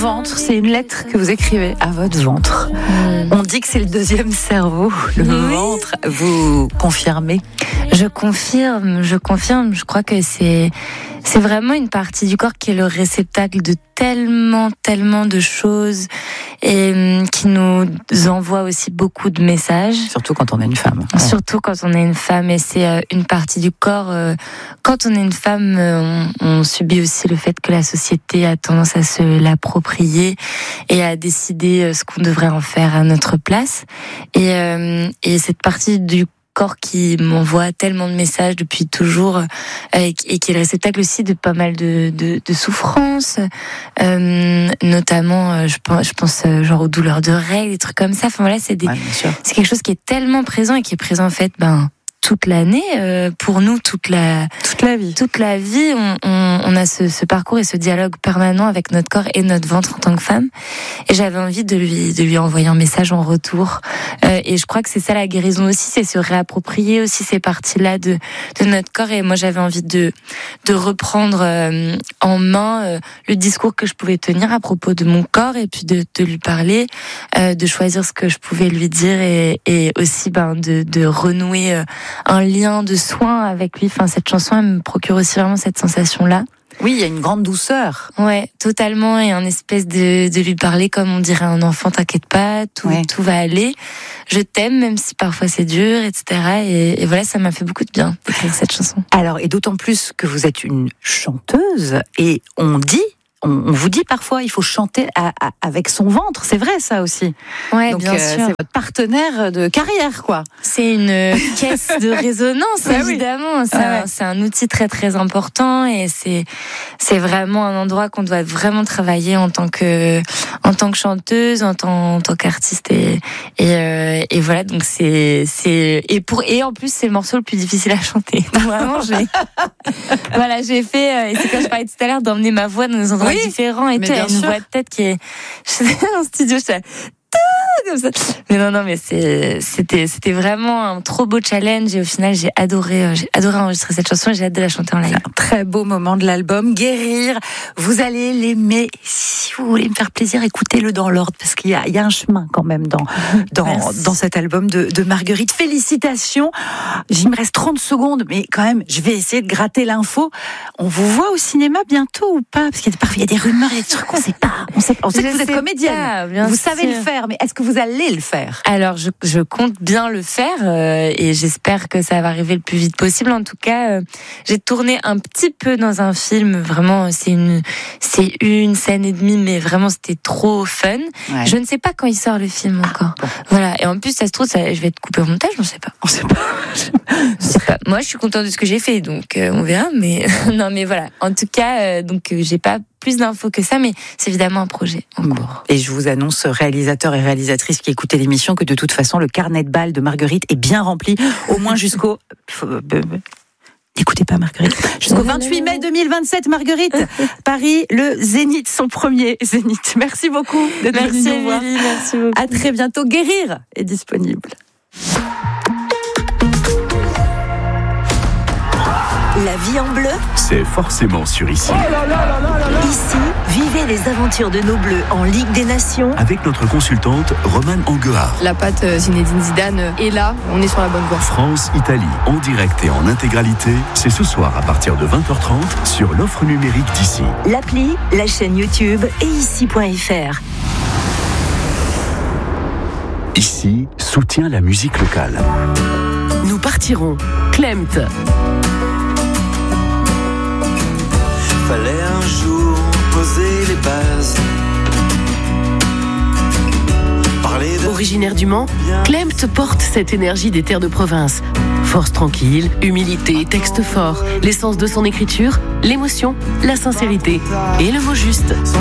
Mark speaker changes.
Speaker 1: ventre. C'est une lettre que vous écrivez à votre ventre. On dit que c'est le deuxième cerveau, le ventre. Vous confirmez?
Speaker 2: Je confirme. Je crois que c'est vraiment une partie du corps qui est le réceptacle de tellement de choses et qui nous envoie aussi beaucoup de messages.
Speaker 1: Surtout quand on est une femme.
Speaker 2: Ouais. Surtout quand on est une femme, et c'est une partie du corps. Quand on est une femme, on subit aussi le fait que la société a tendance à se l'approprier et à décider ce qu'on devrait en faire à notre place. Et cette partie du corps qui m'envoie tellement de messages depuis toujours et qui est le réceptacle aussi de pas mal de souffrances, notamment je pense genre aux douleurs de règles, des trucs comme ça. Enfin voilà, c'est quelque chose qui est tellement présent et qui est présent en fait toute l'année, pour nous toute la vie, on a ce parcours et ce dialogue permanent avec notre corps et notre ventre en tant que femme. Et j'avais envie de lui envoyer un message en retour. Et je crois que c'est ça la guérison aussi, c'est se réapproprier aussi ces parties-là de notre corps. Et moi, j'avais envie de reprendre en main le discours que je pouvais tenir à propos de mon corps, et puis de lui parler, de choisir ce que je pouvais lui dire, et aussi de renouer un lien de soin avec lui. Enfin, cette chanson, elle me procure aussi vraiment cette sensation-là.
Speaker 1: Oui, il y a une grande douceur.
Speaker 2: Ouais, totalement, et un espèce de lui parler comme on dirait un enfant, t'inquiète pas, tout va aller. Je t'aime, même si parfois c'est dur, etc. Et voilà, ça m'a fait beaucoup de bien d'écrire cette chanson.
Speaker 1: Alors, et d'autant plus que vous êtes une chanteuse, et on vous dit parfois, il faut chanter avec son ventre. C'est vrai, ça aussi.
Speaker 2: Ouais,
Speaker 1: donc,
Speaker 2: bien sûr.
Speaker 1: C'est votre partenaire de carrière, quoi.
Speaker 2: C'est une caisse de résonance, évidemment. C'est un outil très, très important, et c'est vraiment un endroit qu'on doit vraiment travailler en tant que chanteuse, en tant qu'artiste, et voilà. Donc et en plus, c'est le morceau le plus difficile à chanter. Donc, vraiment, j'ai fait, et c'est comme je parlais tout à l'heure, d'emmener ma voix dans des endroits différents, et tu as une voix de tête qui est, en studio, comme ça. Mais non, mais c'était vraiment un trop beau challenge, et au final, j'ai adoré enregistrer cette chanson, et j'ai hâte de la chanter en live.
Speaker 1: Un très beau moment de l'album, Guérir. Vous allez l'aimer. Si vous voulez me faire plaisir, écoutez-le dans l'ordre, parce qu'il y a un chemin quand même dans cet album de Marguerite. Félicitations. Il me reste 30 secondes, mais quand même, je vais essayer de gratter l'info. On vous voit au cinéma bientôt ou pas? Parce qu'il y a des rumeurs, il y a des trucs, on sait pas. On sait que vous êtes comédienne. Vous savez le faire, mais est-ce que vous allez le faire? Alors,
Speaker 2: je compte bien le faire, et j'espère que ça va arriver le plus vite possible. En tout cas, j'ai tourné un petit peu dans un film. Vraiment, c'est une scène et demie, mais vraiment, c'était trop fun. Ouais. Je ne sais pas quand il sort le film encore. Bon. Voilà. Et en plus, ça se trouve, je vais être coupée au montage, on ne sait pas.
Speaker 1: On sait pas.
Speaker 2: Moi, je suis contente de ce que j'ai fait, donc on verra. Mais non, mais voilà. En tout cas, j'ai pas plus d'infos que ça, mais c'est évidemment un projet en cours.
Speaker 1: Et je vous annonce, réalisateurs et réalisatrices qui écoutaient l'émission, que de toute façon, le carnet de balles de Marguerite est bien rempli, au moins jusqu'au... N'écoutez pas Marguerite. Jusqu'au 28 mai 2027, Marguerite. Paris, le Zénith, son premier Zénith. Merci beaucoup d'être venue nous voir.
Speaker 2: Merci beaucoup.
Speaker 1: À très bientôt. Guérir est disponible.
Speaker 3: La vie en bleu,
Speaker 4: c'est forcément sur Ici.
Speaker 3: Ici, vivez les aventures de nos Bleus en Ligue des Nations.
Speaker 4: Avec notre consultante Romane Anguard.
Speaker 5: La patte Zinedine Zidane est là, on est sur la bonne voie.
Speaker 4: France-Italie, en direct et en intégralité, c'est ce soir à partir de 20h30 sur l'offre numérique d'Ici.
Speaker 3: L'appli, la chaîne YouTube et ici.fr.
Speaker 4: Ici, soutient la musique locale.
Speaker 6: Nous partirons. Klemt.
Speaker 7: Fallait un jour poser les bases.
Speaker 6: Originaire du Mans, Klemt porte cette énergie des terres de province. Force tranquille, humilité, texte fort, l'essence de son écriture, l'émotion, la sincérité et le mot juste.